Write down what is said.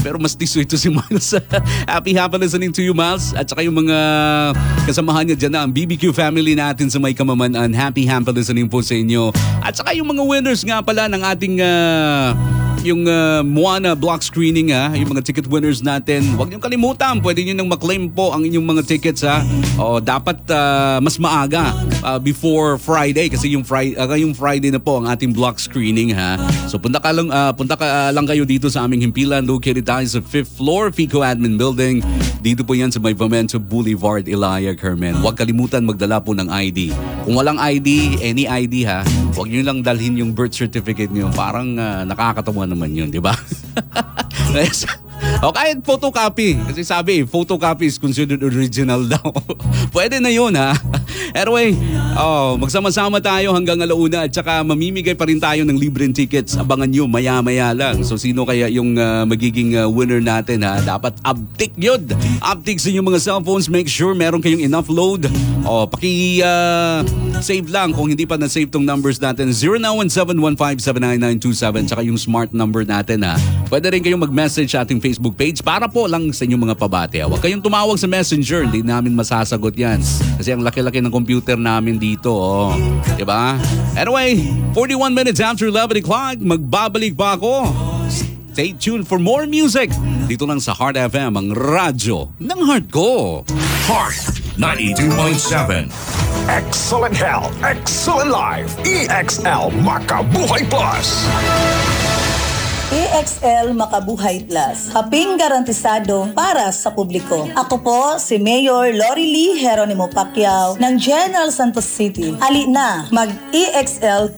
Pero mas tiso ito si Miles. Happy listening to you, Miles. At saka yung mga kasamahan niya dyan na ang BBQ family natin sa may Kamamanan. Happy listening po sa inyo. At saka yung mga winners nga pala ng ating yung Moana block screening yung mga ticket winners natin. Huwag niyong kalimutan, pwede niyo nang maklaim po ang inyong mga tickets dapat mas maaga before Friday kasi yung Friday na po ang ating block screening So punta ka lang kayo dito sa aming himpilan, located tayo sa 5th floor, Fico Admin Building. Dito po yan sa may Vamento Boulevard, Ilaya, Carmen. Huwag kalimutan magdala po ng ID. Kung walang ID, any ID huwag niyo lang dalhin yung birth certificate niyo. Parang nakakatawa naman yun, di ba? O kahit photocopy. Kasi sabi, photocopy is considered original daw. Pwede na yun Anyway, magsama-sama tayo hanggang alauna at saka mamimigay pa rin tayo ng libreng tickets. Abangan nyo, maya-maya lang. So sino kaya yung magiging winner natin Dapat uptick yun. Uptick sa inyong mga cellphones. Make sure meron kayong enough load. Save lang kung hindi pa na-save tong numbers natin. 0917157997 tsaka yung smart number natin Pwede rin kayong mag-message sa ating Facebook page para po lang sa inyong mga pabati. Huwag kayong tumawag sa messenger. Hindi namin masasagot yan. Kasi ang laki-laki ng computer namin dito. Diba? Anyway, 41 minutes after 11 o'clock, magbabalik pa ako. Stay tuned for more music. Dito lang sa Heart FM, ang radyo ng heart ko. Heart 92.7. Excellent health, excellent life. EXL Makabuhay Plus. EXL Makabuhay Plus, haping garantisado para sa publiko. Ako po si Mayor Lori Lee Geronimo Pacquiao ng General Santos City. Ali na, mag-EXL